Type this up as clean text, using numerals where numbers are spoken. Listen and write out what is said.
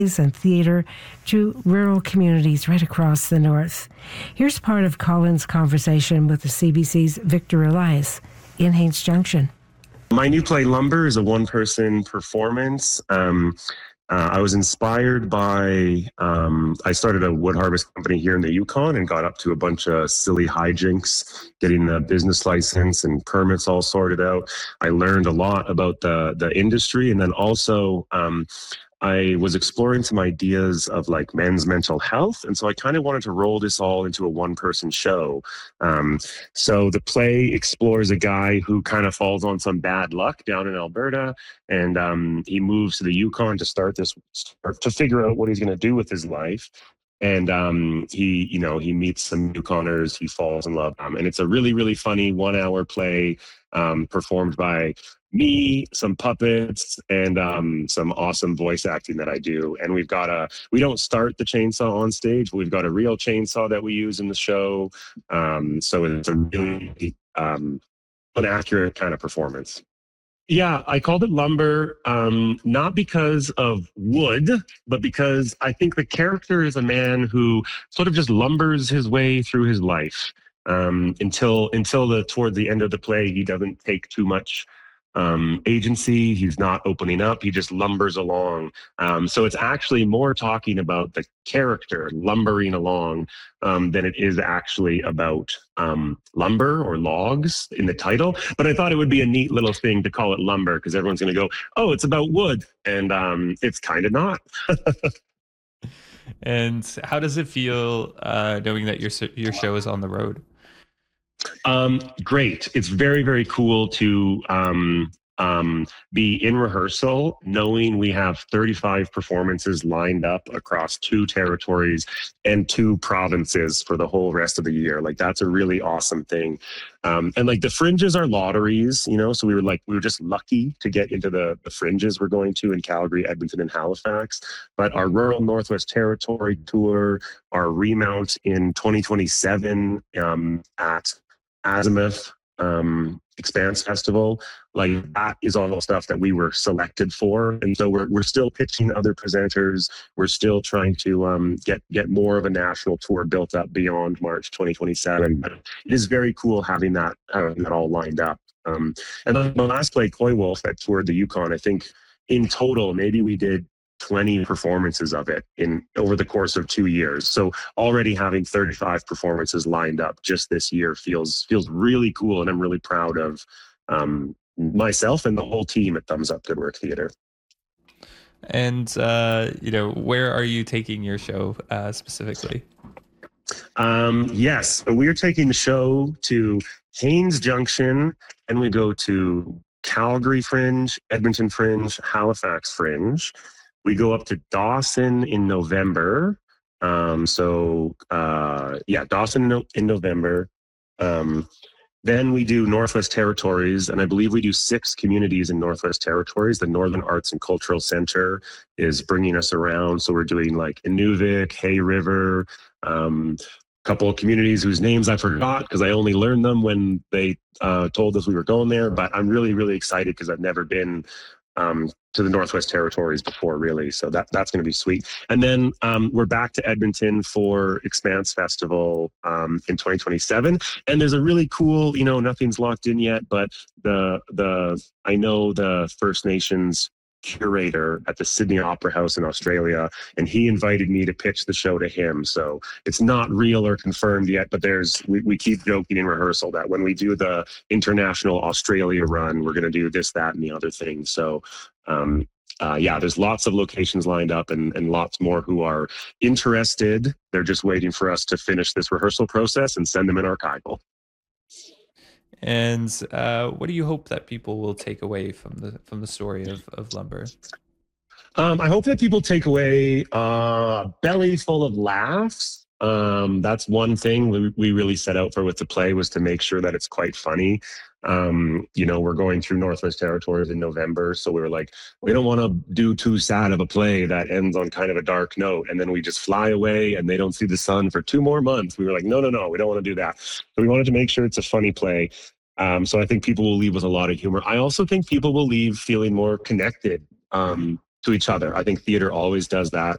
and theatre to rural communities right across the north. Here's part of Colin's conversation with the CBC's Victor Elias in Haines Junction. My new play, Lumber, is a one-person performance. I was inspired by, I started a wood harvest company here in the Yukon and got up to a bunch of silly hijinks, getting the business license and permits all sorted out. I learned a lot about the industry, and then also I was exploring some ideas of like men's mental health. And so I kind of wanted to roll this all into a one-person show. So the play explores a guy who kind of falls on some bad luck down in Alberta, and he moves to the Yukon to figure out what he's going to do with his life. And he meets some Yukoners, he falls in love. And it's a really, really funny 1 hour play performed by me, some puppets, and some awesome voice acting that I do. And we don't start the chainsaw on stage, but we've got a real chainsaw that we use in the show. So it's a really an accurate kind of performance. Yeah, I called it Lumber, not because of wood, but because I think the character is a man who sort of just lumbers his way through his life until toward the end of the play. He doesn't take too much agency. He's not opening up. He just lumbers along. So it's actually more talking about the character lumbering along than it is actually about lumber or logs in the title. But I thought it would be a neat little thing to call it Lumber, because everyone's going to go, oh, it's about wood. And it's kind of not. And how does it feel knowing that your show is on the road? Great. It's very, very cool to be in rehearsal, knowing we have 35 performances lined up across 2 territories and 2 provinces for the whole rest of the year. Like, that's a really awesome thing. And like the fringes are lotteries, so we were just lucky to get into the fringes we're going to in Calgary, Edmonton, and Halifax. But our rural Northwest Territory tour, our remount in 2027 at Azimuth Expanse Festival, like that is all stuff that we were selected for. And so we're still pitching other presenters. We're still trying to get more of a national tour built up beyond March 2027. But it is very cool having that all lined up. And then the last play, Coy Wolf, that toured the Yukon, I think in total maybe we did 20 performances of it over the course of 2 years. So already having 35 performances lined up just this year feels really cool, and I'm really proud of myself and the whole team at Thumbs Up Good Work Theatre. And where are you taking your show specifically? Yes, we are taking the show to Haines Junction, and we go to Calgary Fringe, Edmonton Fringe, Halifax Fringe. We go up to Dawson in November. Dawson in November. Then we do Northwest Territories, and I believe we do 6 communities in Northwest Territories. The Northern Arts and Cultural Center is bringing us around. So we're doing like Inuvik, Hay River, couple of communities whose names I forgot because I only learned them when they told us we were going there. But I'm really, really excited because I've never been to the Northwest Territories before, really. So that's going to be sweet. And then we're back to Edmonton for Expanse Festival in 2027. And there's a really cool, nothing's locked in yet, but I know the First Nations curator at the Sydney Opera House in Australia, and he invited me to pitch the show to him. So it's not real or confirmed yet, but we keep joking in rehearsal that when we do the international Australia run, we're going to do this, that, and the other thing. So there's lots of locations lined up and lots more who are interested. They're just waiting for us to finish this rehearsal process and send them in archival. And what do you hope that people will take away from the story of Lumber? I hope that people take away a belly full of laughs. That's one thing we really set out for with the play, was to make sure that it's quite funny. We're going through Northwest Territories in November, so we were like, we don't want to do too sad of a play that ends on kind of a dark note, and then we just fly away and they don't see the sun for 2 more months. We were like, no, we don't want to do that. So we wanted to make sure it's a funny play. So I think people will leave with a lot of humor. I also think people will leave feeling more connected to each other. I think theater always does that.